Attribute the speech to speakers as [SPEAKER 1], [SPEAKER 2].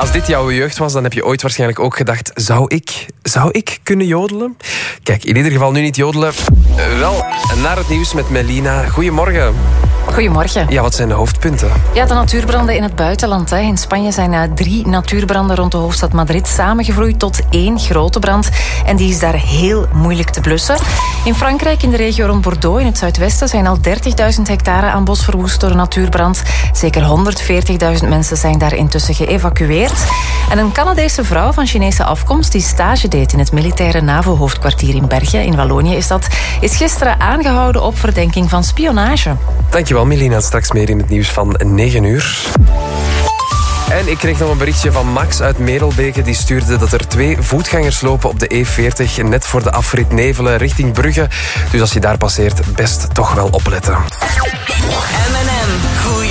[SPEAKER 1] Als dit jouw jeugd was, dan heb je ooit waarschijnlijk ook gedacht... Zou ik kunnen jodelen? Kijk, in ieder geval nu niet jodelen. Wel, naar het nieuws met Melina. Goedemorgen.
[SPEAKER 2] Goedemorgen.
[SPEAKER 1] Ja, wat zijn de hoofdpunten?
[SPEAKER 2] Ja, de natuurbranden in het buitenland. In Spanje zijn 3 natuurbranden rond de hoofdstad Madrid samengevloeid tot 1 grote brand. En die is daar heel moeilijk te blussen. In Frankrijk, in de regio rond Bordeaux, in het zuidwesten, zijn al 30.000 hectare aan bos verwoest door een natuurbrand. Zeker 140.000 mensen zijn daar intussen geëvacueerd. En een Canadese vrouw van Chinese afkomst die stage deed in het militaire NAVO-hoofdkwartier in Bergen, in Wallonië is gisteren aangehouden op verdenking van spionage.
[SPEAKER 1] Dankjewel, Melina. Straks meer in het nieuws van 9 uur. En ik kreeg nog een berichtje van Max uit Merelbeke. Die stuurde dat er 2 voetgangers lopen op de E40... net voor de afrit Nevelen richting Brugge. Dus als je daar passeert, best toch wel opletten.
[SPEAKER 3] M&M,